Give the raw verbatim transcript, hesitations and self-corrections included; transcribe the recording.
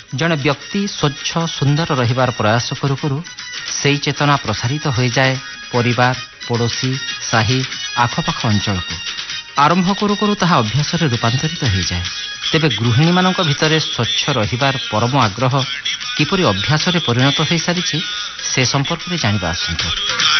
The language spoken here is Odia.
ଜଣେ ବ୍ୟକ୍ତି ସ୍ୱଚ୍ଛ ସୁନ୍ଦର ରହିବାର ପ୍ରୟାସ କରୁ କରୁ ସେହି ଚେତନା ପ୍ରସାରିତ ହୋଇଯାଏ ପରିବାର, ପଡ଼ୋଶୀ, ସାହି, ଆଖପାଖ ଅଞ୍ଚଳକୁ। ଆରମ୍ଭ କରୁ କରୁ ତାହା ଅଭ୍ୟାସରେ ରୂପାନ୍ତରିତ ହୋଇଯାଏ। ତେବେ ଗୃହିଣୀମାନଙ୍କ ଭିତରେ ସ୍ୱଚ୍ଛ ରହିବାର ପରମ ଆଗ୍ରହ କିପରି ଅଭ୍ୟାସରେ ପରିଣତ ହୋଇସାରିଛି ସେ ସମ୍ପର୍କରେ ଜାଣିବା ଆସନ୍ତୁ।